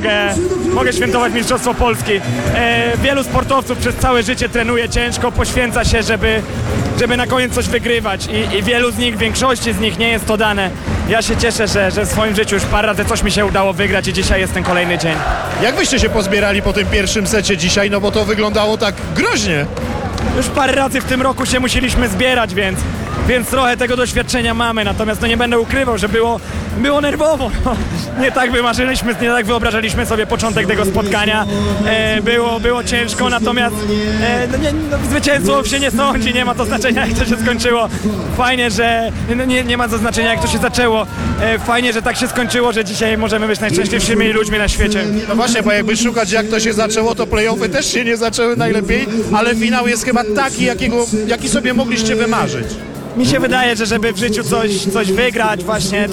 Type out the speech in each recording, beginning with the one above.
mogę świętować Mistrzostwo Polski. Wielu sportowców przez całe życie trenuje ciężko, poświęca się, żeby na koniec coś wygrywać i wielu z nich, większości z nich nie jest to dane. Ja się cieszę, że w swoim życiu już parę razy coś mi się udało wygrać i dzisiaj jest ten kolejny dzień. Jak wyście się pozbierali po tym pierwszym secie dzisiaj, no bo to wyglądało tak groźnie. Już parę razy w tym roku się musieliśmy zbierać, więc trochę tego doświadczenia mamy, natomiast no nie będę ukrywał, że było nerwowo. Nie tak wymarzyliśmy, nie tak wyobrażaliśmy sobie początek tego spotkania. Było ciężko, natomiast zwycięstwo się nie sądzi, nie ma to znaczenia, jak to się skończyło. Fajnie, że nie ma to znaczenia, jak to się zaczęło. Fajnie, że tak się skończyło, że dzisiaj możemy być najszczęśliwszymi ludźmi na świecie. No właśnie, bo jakby szukać, jak to się zaczęło, to play-offy też się nie zaczęły najlepiej, ale finał jest chyba taki, jaki sobie mogliście wymarzyć. Mi się wydaje, że żeby w życiu coś wygrać, właśnie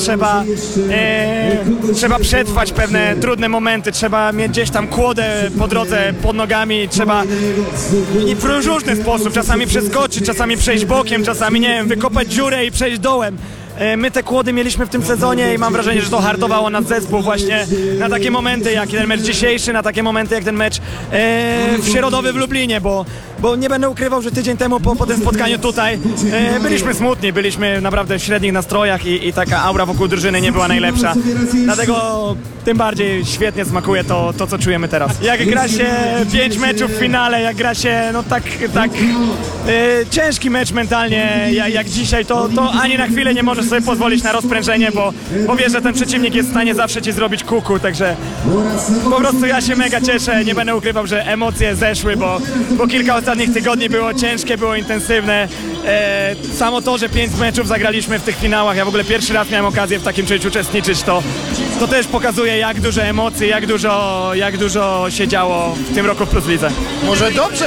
trzeba przetrwać pewne trudne momenty, trzeba mieć gdzieś tam kłodę po drodze, pod nogami, trzeba i w różny sposób, czasami przeskoczyć, czasami przejść bokiem, czasami, nie wiem, wykopać dziurę i przejść dołem. My te kłody mieliśmy w tym sezonie i mam wrażenie, że to hartowało nas zespół właśnie na takie momenty jak ten mecz dzisiejszy, na takie momenty jak ten mecz środowy w Lublinie, bo nie będę ukrywał, że tydzień temu po tym spotkaniu tutaj byliśmy smutni, byliśmy naprawdę w średnich nastrojach i taka aura wokół drużyny nie była najlepsza. Dlatego tym bardziej świetnie smakuje to co czujemy teraz. Jak gra się 5 meczów w finale, jak gra się no tak ciężki mecz mentalnie jak dzisiaj, to ani na chwilę nie możesz sobie pozwolić na rozprężenie, bo wiesz, że ten przeciwnik jest w stanie zawsze ci zrobić kuku, także po prostu ja się mega cieszę, nie będę ukrywał, że emocje zeszły, bo kilka ostatnich tygodni było ciężkie, było intensywne. Samo to, że 5 meczów zagraliśmy w tych finałach, ja w ogóle pierwszy raz miałem okazję w takim czymś uczestniczyć, to też pokazuje, jak dużo emocji, jak dużo się działo w tym roku w Plus Lidze. Może dobrze?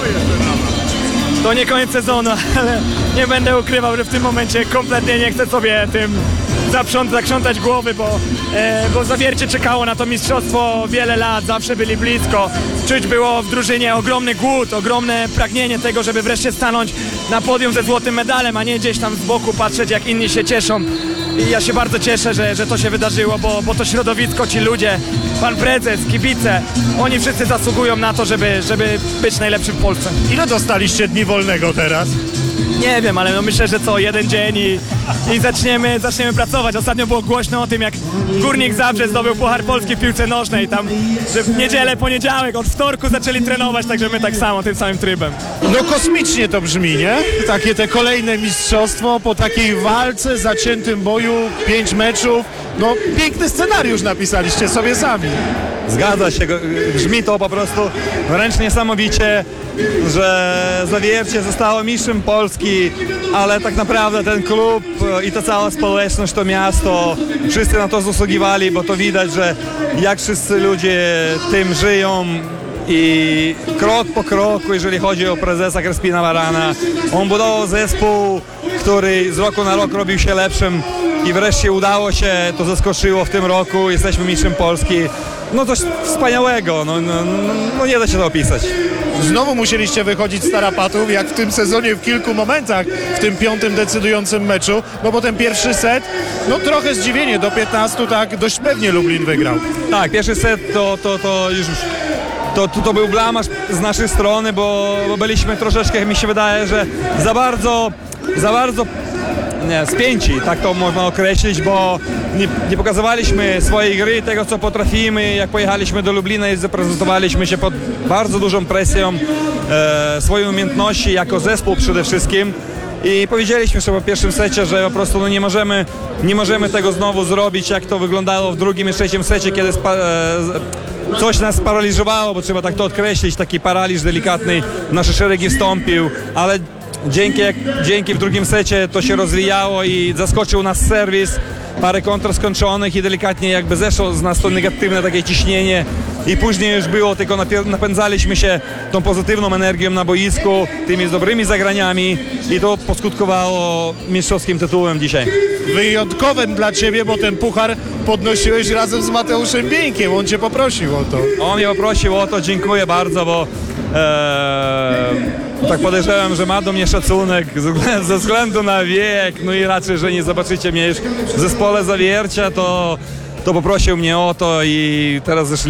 To nie koniec sezonu, ale nie będę ukrywał, że w tym momencie kompletnie nie chcę sobie tym zakrzątać głowy, bo Zawiercie czekało na to mistrzostwo wiele lat, zawsze byli blisko. Czuć było w drużynie ogromny głód, ogromne pragnienie tego, żeby wreszcie stanąć na podium ze złotym medalem, a nie gdzieś tam z boku patrzeć, jak inni się cieszą. I ja się bardzo cieszę, że to się wydarzyło, bo to środowisko, ci ludzie, pan prezes, kibice, oni wszyscy zasługują na to, żeby być najlepszym w Polsce. Ile dostaliście dni wolnego teraz? Nie wiem, ale no myślę, że co, jeden dzień i zaczniemy pracować. Ostatnio było głośno o tym, jak Górnik Zabrze zdobył Puchar Polski w piłce nożnej. Tam, że w niedzielę, poniedziałek, od wtorku zaczęli trenować, także my tak samo, tym samym trybem. No kosmicznie to brzmi, nie? Takie te kolejne mistrzostwo po takiej walce, zaciętym boju, 5 meczów. No piękny scenariusz napisaliście sobie sami. Zgadza się, brzmi to po prostu wręcz niesamowicie, że Zawiercie zostało mistrzem Polski, ale tak naprawdę ten klub i ta cała społeczność, to miasto, wszyscy na to zasługiwali, bo to widać, że jak wszyscy ludzie tym żyją i krok po kroku, jeżeli chodzi o prezesa Crespina Barana, on budował zespół, który z roku na rok robił się lepszym i wreszcie udało się, to zaskoczyło w tym roku, jesteśmy mistrzem Polski. No coś wspaniałego, no nie da się to opisać. Znowu musieliście wychodzić z tarapatów, jak w tym sezonie w kilku momentach, w tym 5. decydującym meczu, no bo ten pierwszy set, no trochę zdziwienie, do 15 tak dość pewnie Lublin wygrał. Tak, pierwszy set to był blamaż z naszej strony, bo byliśmy troszeczkę, mi się wydaje, że za bardzo spięci, tak to można określić, bo nie pokazywaliśmy swojej gry, tego co potrafimy. Jak pojechaliśmy do Lublina i zaprezentowaliśmy się pod bardzo dużą presją swoje umiejętności jako zespół przede wszystkim. I powiedzieliśmy sobie po pierwszym secie, że po prostu nie możemy tego znowu zrobić, jak to wyglądało w drugim i trzecim secie, kiedy coś nas sparaliżowało, bo trzeba tak to odkreślić, taki paraliż delikatny w nasze szeregi wstąpił, ale dzięki w drugim secie to się rozwijało i zaskoczył nas serwis, parę kontr skończonych i delikatnie jakby zeszło z nas to negatywne takie ciśnienie i później już było, tylko napędzaliśmy się tą pozytywną energią na boisku, tymi dobrymi zagraniami i to poskutkowało mistrzowskim tytułem dzisiaj. Wyjątkowym dla ciebie, bo ten puchar podnosiłeś razem z Mateuszem Bieńkiem, on cię poprosił o to. On mnie poprosił o to, dziękuję bardzo, bo tak podejrzewam, że ma do mnie szacunek ze względu na wiek, no i raczej, że nie zobaczycie mnie już w zespole Zawiercia, to poprosił mnie o to i teraz zeszli